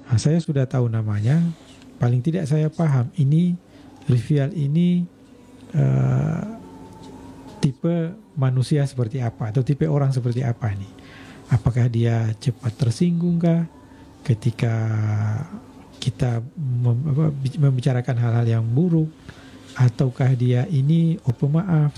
Nah, saya sudah tahu namanya, paling tidak saya paham ini Rivial ini tipe manusia seperti apa atau tipe orang seperti apa nih. Apakah dia cepat tersinggung kah ketika kita membicarakan hal-hal yang buruk, ataukah dia ini pemaaf